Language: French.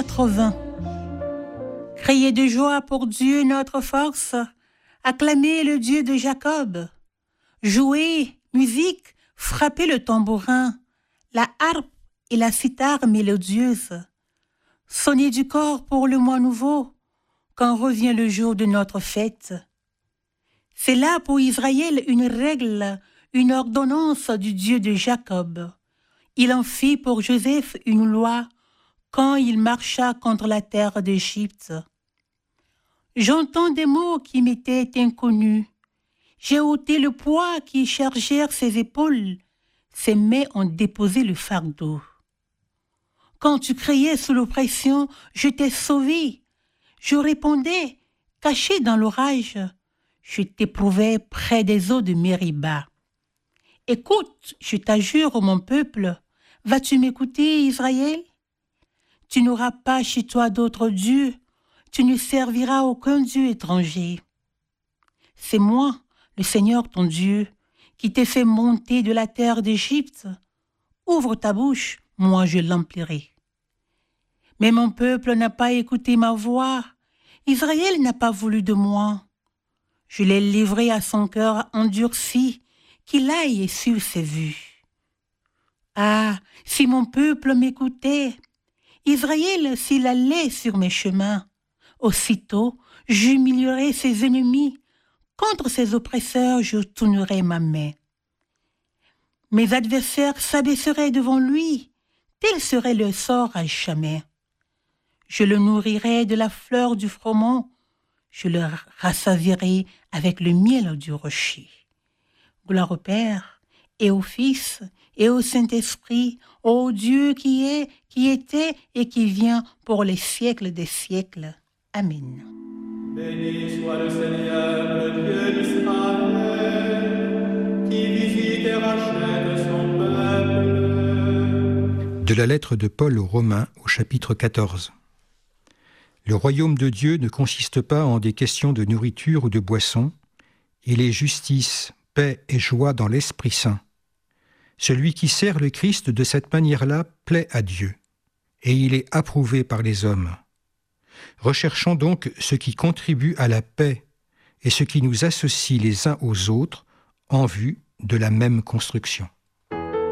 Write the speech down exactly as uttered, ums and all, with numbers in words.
quatre-vingts. Criez de joie pour Dieu notre force, acclamez le Dieu de Jacob. Jouez, musique, frappez le tambourin, la harpe et la cithare mélodieuse. Sonnez du corps pour le mois nouveau, quand revient le jour de notre fête. C'est là pour Israël une règle, une ordonnance du Dieu de Jacob. Il en fit pour Joseph une loi quand il marcha contre la terre d'Égypte. J'entends des mots qui m'étaient inconnus. J'ai ôté le poids qui chargèrent ses épaules. Ses mains ont déposé le fardeau. Quand tu criais sous l'oppression, je t'ai sauvé. Je répondais, caché dans l'orage. Je t'éprouvais près des eaux de Mériba. Écoute, je t'assure, mon peuple, vas-tu m'écouter, Israël? Tu n'auras pas chez toi d'autre Dieu, tu ne serviras aucun Dieu étranger. C'est moi, le Seigneur ton Dieu, qui t'ai fait monter de la terre d'Égypte. Ouvre ta bouche, moi je l'emplirai. Mais mon peuple n'a pas écouté ma voix, Israël n'a pas voulu de moi. Je l'ai livré à son cœur endurci, qu'il aille sur ses vues. Ah, si mon peuple m'écoutait, Israël s'il allait sur mes chemins, aussitôt j'humilierais ses ennemis, contre ses oppresseurs je tournerais ma main. Mes adversaires s'abaisseraient devant lui, tel serait leur sort à jamais. Je le nourrirai de la fleur du froment, je le rassasierai avec le miel du rocher. Gloire au Père, et au Fils, et au Saint-Esprit, ô Dieu qui est, qui était et qui vient pour les siècles des siècles. Amen. Béni soit le Seigneur, le Dieu d'Israël, qui visite et rachète son peuple. De la lettre de Paul aux Romains au chapitre quatorze. Le royaume de Dieu ne consiste pas en des questions de nourriture ou de boisson. Il est justice, paix et joie dans l'Esprit Saint. Celui qui sert le Christ de cette manière-là plaît à Dieu, et il est approuvé par les hommes. Recherchons donc ce qui contribue à la paix et ce qui nous associe les uns aux autres en vue de la même construction.